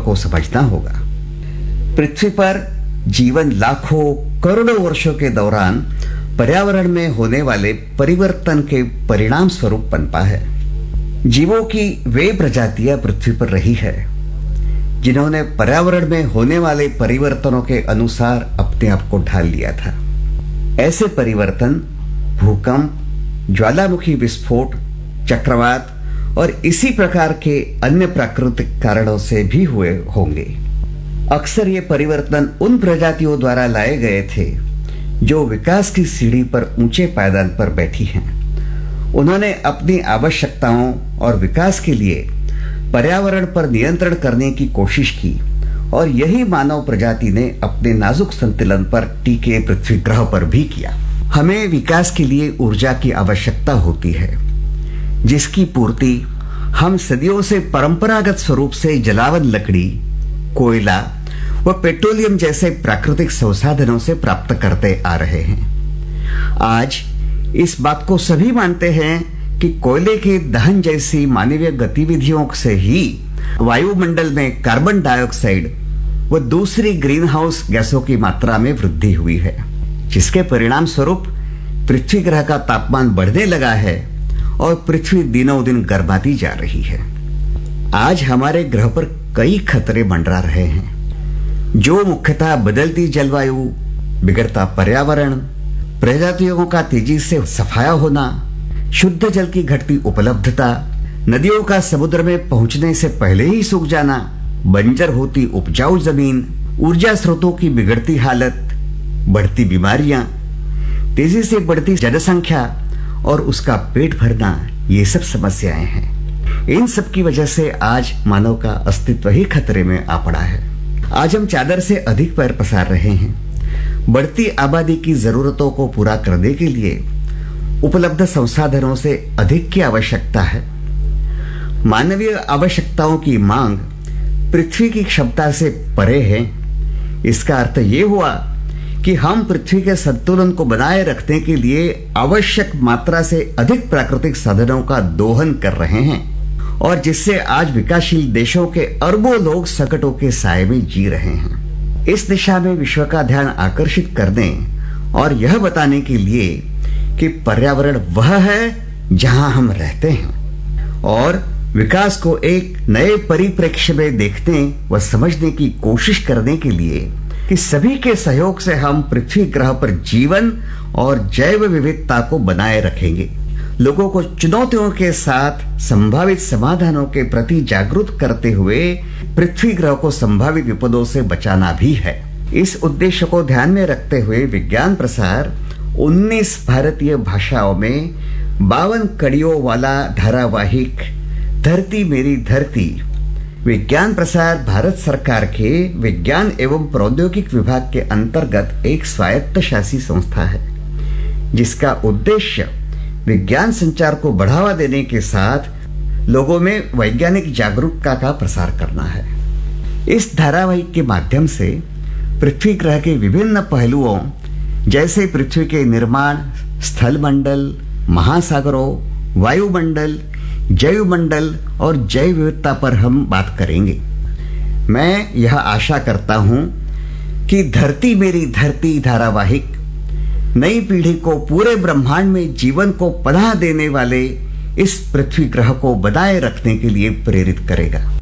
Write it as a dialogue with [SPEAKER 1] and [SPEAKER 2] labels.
[SPEAKER 1] को समझना होगा। पृथ्वी पर जीवन लाखों करोड़ों वर्षों के दौरान पर्यावरण में होने वाले परिवर्तन के परिणाम स्वरूप पनपा है। जीवों की वे प्रजातियां पृथ्वी पर रही है जिन्होंने पर्यावरण में होने वाले परिवर्तनों के अनुसार अपने आप को ढाल लिया था। ऐसे परिवर्तन भूकंप, ज्वालामुखी विस्फोट, चक्रवात और इसी प्रकार के अन्य प्राकृतिक कारणों से भी हुए होंगे। अक्सर ये परिवर्तन उन प्रजातियों द्वारा लाए गए थे जो विकास की सीढ़ी पर ऊंचे पायदान पर बैठी हैं। उन्होंने अपनी आवश्यकताओं और विकास के लिए पर्यावरण पर नियंत्रण करने की कोशिश की और यही मानव प्रजाति ने अपने नाजुक संतुलन पर टिके पृथ्वी ग्रह पर भी किया। हमें विकास के लिए ऊर्जा की आवश्यकता होती है, जिसकी पूर्ति हम सदियों से परंपरागत स्वरूप से जलावन लकड़ी, कोयला व पेट्रोलियम जैसे प्राकृतिक संसाधनों से प्राप्त करते आ रहे हैं। आज इस बात को सभी मानते हैं कि कोयले के दहन जैसी मानवीय गतिविधियों से ही वायुमंडल में कार्बन डाइऑक्साइड व दूसरी ग्रीन हाउस गैसों की मात्रा में वृद्धि हुई है, जिसके परिणाम स्वरूप पृथ्वी ग्रह का तापमान बढ़ने लगा है और पृथ्वी दिनों दिन गर्माती जा रही है। आज हमारे ग्रह पर कई खतरे मंडरा रहे हैं, जो मुख्यतः बदलती जलवायु, बिगड़ता पर्यावरण, प्रजातियों का तेजी से सफाया होना, शुद्ध जल की घटती उपलब्धता, नदियों का समुद्र में पहुंचने से पहले ही सूख जाना, बंजर होती उपजाऊ जमीन, ऊर्जा स्रोतों की बिगड़ती हालत, बढ़ती बीमारियां, तेजी से बढ़ती जनसंख्या और उसका पेट भरना, ये सब समस्याएं हैं। इन सब की वजह से आज मानव का अस्तित्व ही खतरे में आ पड़ा है। आज हम चादर से अधिक पैर पसार रहे हैं। बढ़ती आबादी की जरूरतों को पूरा करने के लिए उपलब्ध संसाधनों से अधिक की आवश्यकता है। मानवीय आवश्यकताओं की मांग पृथ्वी की क्षमता से परे है। इसका अर्थ ये हुआ कि हम पृथ्वी के संतुलन को बनाए रखने के लिए आवश्यक मात्रा से अधिक प्राकृतिक साधनों का दोहन कर रहे हैं और जिससे आज विकासशील देशों के अरबों लोग संकटों के साए में जी रहे हैं। इस दिशा में विश्व का ध्यान आकर्षित करने और यह बताने के लिए कि पर्यावरण वह है जहां हम रहते हैं और विकास को एक नए परिप्रेक्ष्य में देखने व समझने की कोशिश करने के लिए कि सभी के सहयोग से हम पृथ्वी ग्रह पर जीवन और जैव विविधता को बनाए रखेंगे। लोगों को चुनौतियों के साथ संभावित समाधानों के प्रति जागरूक करते हुए पृथ्वी ग्रह को संभावित विपदों से बचाना भी है। इस उद्देश्य को ध्यान में रखते हुए विज्ञान प्रसार 19 भारतीय भाषाओं में 52 कड़ियों वाला धारावाहिक धरती मेरी धरती विज्ञान प्रसार भारत सरकार के विज्ञान एवं प्रौद्योगिकी विभाग के अंतर्गत एक स्वायत्तशासी संस्था है, जिसका उद्देश्य विज्ञान संचार को बढ़ावा देने के साथ लोगों में वैज्ञानिक जागरूकता का प्रसार करना है। इस धारावाहिक के माध्यम से पृथ्वी ग्रह के विभिन्न पहलुओं जैसे पृथ्वी के निर्माण, स्थलमंडल, महासागरों, वायुमंडल, जैवमंडल और जैव विविधता पर हम बात करेंगे। मैं यह आशा करता हूं कि धरती मेरी धरती धारावाहिक नई पीढ़ी को पूरे ब्रह्मांड में जीवन को पनाह देने वाले इस पृथ्वी ग्रह को बनाए रखने के लिए प्रेरित करेगा।